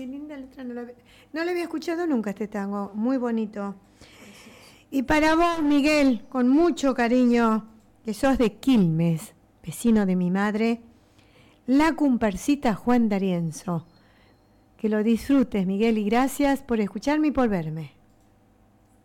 qué linda letra, no la había escuchado nunca este tango, muy bonito. Y para vos, Miguel, con mucho cariño, que sos de Quilmes, vecino de mi madre, La Comparsita Juan D'Arienzo. Que lo disfrutes, Miguel, y gracias por escucharme y por verme.